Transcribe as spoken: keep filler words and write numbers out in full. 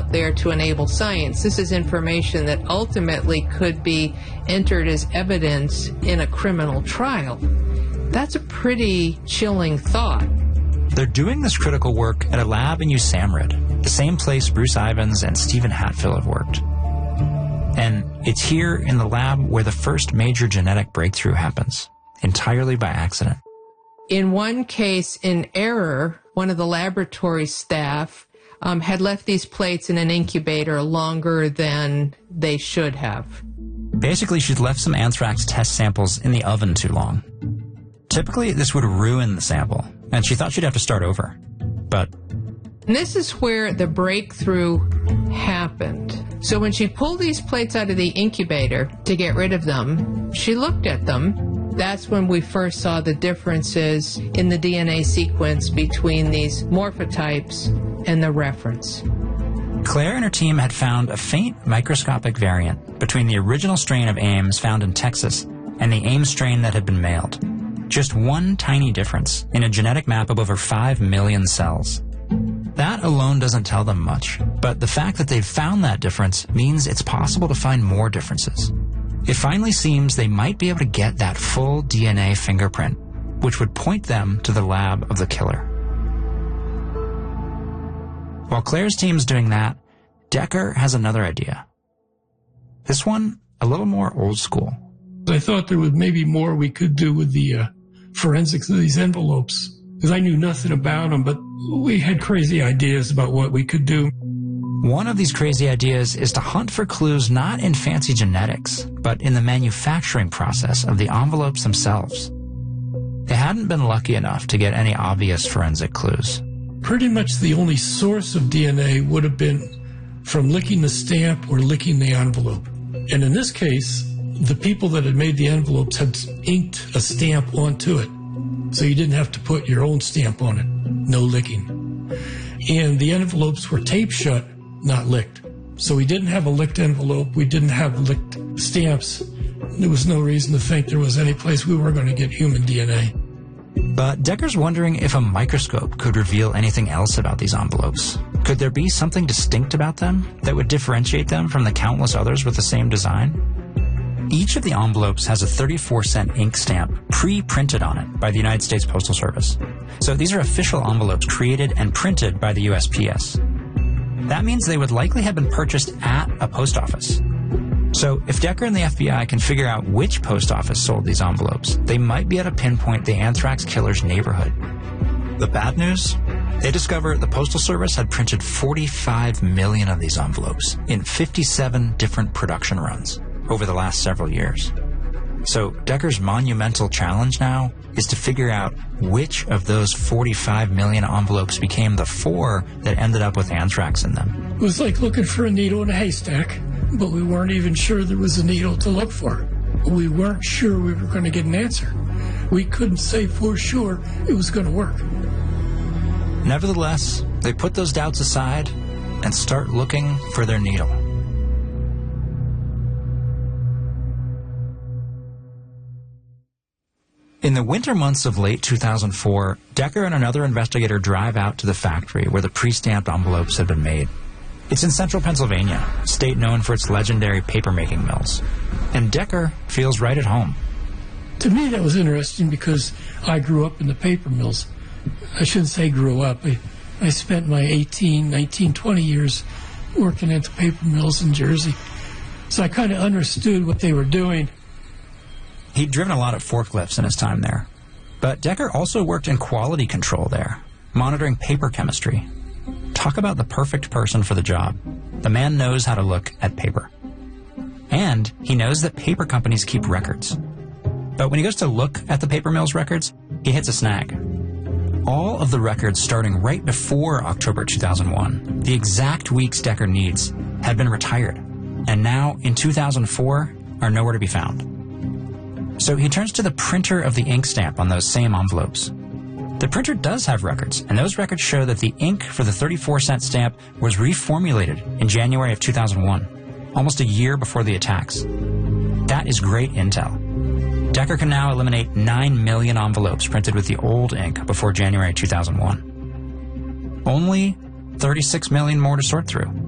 out there to enable science. This is information that ultimately could be entered as evidence in a criminal trial. That's a pretty chilling thought. They're doing this critical work at a lab in USAMRIID, the same place Bruce Ivins and Stephen Hatfield have worked. And it's here in the lab where the first major genetic breakthrough happens, entirely by accident. In one case, in error, one of the laboratory staff um, had left these plates in an incubator longer than they should have. Basically, she'd left some anthrax test samples in the oven too long. Typically, this would ruin the sample, and she thought she'd have to start over. But And this is where the breakthrough happened. So when she pulled these plates out of the incubator to get rid of them, she looked at them. That's when we first saw the differences in the D N A sequence between these morphotypes and the reference. Claire and her team had found a faint microscopic variant between the original strain of Ames found in Texas and the Ames strain that had been mailed. Just one tiny difference in a genetic map of over five million cells. That alone doesn't tell them much, but the fact that they've found that difference means it's possible to find more differences. It finally seems they might be able to get that full D N A fingerprint, which would point them to the lab of the killer. While Claire's team's doing that, Decker has another idea. This one, a little more old school. I thought there was maybe more we could do with the uh, forensics of these envelopes, because I knew nothing about them, but we had crazy ideas about what we could do. One of these crazy ideas is to hunt for clues not in fancy genetics, but in the manufacturing process of the envelopes themselves. They hadn't been lucky enough to get any obvious forensic clues. Pretty much the only source of D N A would have been from licking the stamp or licking the envelope. And in this case, the people that had made the envelopes had inked a stamp onto it, so you didn't have to put your own stamp on it. No licking. And the envelopes were taped shut, not licked. So we didn't have a licked envelope. We didn't have licked stamps. There was no reason to think there was any place we were going to get human D N A. But Decker's wondering if a microscope could reveal anything else about these envelopes. Could there be something distinct about them that would differentiate them from the countless others with the same design? Each of the envelopes has a thirty-four cent ink stamp pre-printed on it by the United States Postal Service. So these are official envelopes created and printed by the U S P S. That means they would likely have been purchased at a post office. So if Decker and the F B I can figure out which post office sold these envelopes, they might be able to pinpoint the anthrax killer's neighborhood. The bad news? They discover the Postal Service had printed forty-five million of these envelopes in fifty-seven different production runs over the last several years. So Decker's monumental challenge now is to figure out which of those forty-five million envelopes became the four that ended up with anthrax in them. It was like looking for a needle in a haystack, but we weren't even sure there was a needle to look for. We weren't sure we were going to get an answer. We couldn't say for sure it was going to work. Nevertheless, they put those doubts aside and start looking for their needle. In the winter months of late two thousand four, Decker and another investigator drive out to the factory where the pre-stamped envelopes had been made. It's in central Pennsylvania, a state known for its legendary paper-making mills. And Decker feels right at home. To me, that was interesting because I grew up in the paper mills. I shouldn't say grew up. I, I spent my eighteen, nineteen, twenty years working at the paper mills in Jersey. So I kind of understood what they were doing. He'd driven a lot of forklifts in his time there. But Decker also worked in quality control there, monitoring paper chemistry. Talk about the perfect person for the job. The man knows how to look at paper. And he knows that paper companies keep records. But when he goes to look at the paper mill's records, he hits a snag. All of the records starting right before October two thousand one, the exact weeks Decker needs, had been retired. And now, in two thousand four, are nowhere to be found. So he turns to the printer of the ink stamp on those same envelopes. The printer does have records, and those records show that the ink for the thirty-four cent stamp was reformulated in January of two thousand one, almost a year before the attacks. That is great intel. Decker can now eliminate nine million envelopes printed with the old ink before January two thousand one. Only thirty-six million more to sort through.